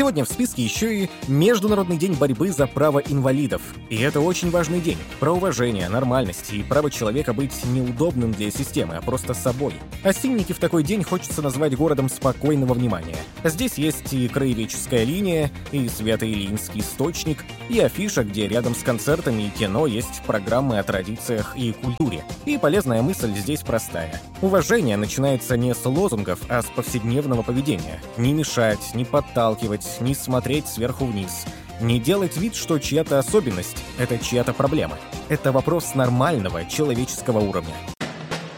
Сегодня в списке еще и Международный день борьбы за право инвалидов. И это очень важный день. Про уважение, нормальность и право человека быть неудобным для системы, а просто собой. Осинники в такой день хочется назвать городом спокойного внимания. Здесь есть и краеведческая линия, и Свято-Илинский источник, и афиша, где рядом с концертами и кино есть программы о традициях и культуре. И полезная мысль здесь простая. Уважение начинается не с лозунгов, а с повседневного поведения. Не мешать, не подталкивать, не смотреть сверху вниз. Не делать вид, что чья-то особенность — это чья-то проблема. Это вопрос нормального человеческого уровня.